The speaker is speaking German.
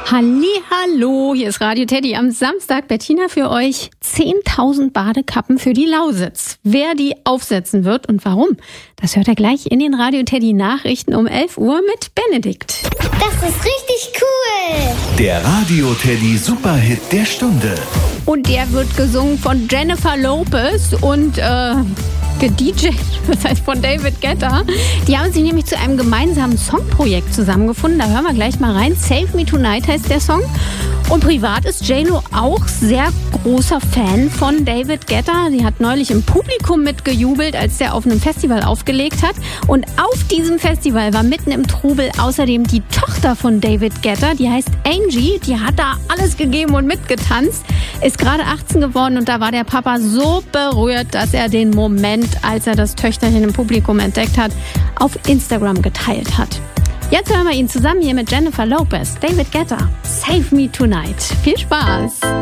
Hallihallo, hier ist Radio Teddy. Am Samstag, Bettina, für euch 10.000 Badekappen für die Lausitz. Wer die aufsetzen wird und warum, das hört ihr gleich in den Radio Teddy Nachrichten um 11 Uhr mit Benedikt. Das ist richtig cool. Der Radio Teddy Superhit der Stunde. Und der wird gesungen von Jennifer Lopez und gedjed, das heißt von David Guetta. Die haben sich nämlich zu einem gemeinsamen Songprojekt zusammengefunden. Da hören wir gleich mal rein. Save Me Tonight heißt der Song. Und privat ist J-Lo auch sehr großer Fan von David Guetta. Sie hat neulich im Publikum mitgejubelt, als der auf einem Festival aufgelegt hat. Und auf diesem Festival war mitten im Trubel außerdem die Tochter von David Guetta. Die heißt Angie. Die hat da alles gegeben und mitgetanzt. Ist gerade 18 geworden und da war der Papa so berührt, dass er den Moment, als er das Töchterchen im Publikum entdeckt hat, auf Instagram geteilt hat. Jetzt hören wir ihn zusammen hier mit Jennifer Lopez, David Guetta, Save Me Tonight. Viel Spaß!